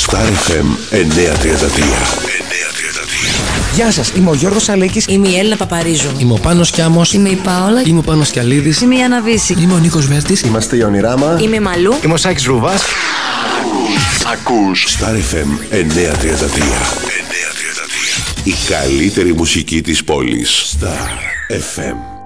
Star FM 933. Γεια σας, είμαι ο Γιώργος Αλέκης. Είμαι η Έλληνα Παπαρίζου. Είμαι ο Πάνος Κιάμος. Είμαι η Πάολα. Είμαι ο Πάνος Κιαλίδης. Είμαι η Άννα Βύση. Είμαι ο Νίκος Βέρτης. Είμαστε η Ονειράμα. Είμαι η Μαλού. Είμαι ο Σάκης Ρουβάς. Ακούς Star FM 933. Η καλύτερη μουσική της πόλης. Star FM.